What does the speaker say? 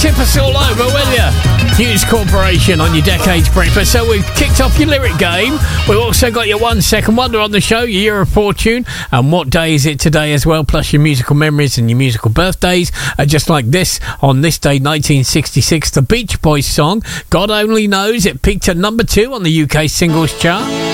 tip us all over, will you? News Corporation on your Decades Breakfast. So we've kicked off your lyric game. We've also got your 1 second wonder on the show, your Year of Fortune, and what day is it today as well, plus your musical memories and your musical birthdays. Just like this, on this day, 1966, the Beach Boys song, God Only Knows, it peaked at number 2 on the UK singles chart.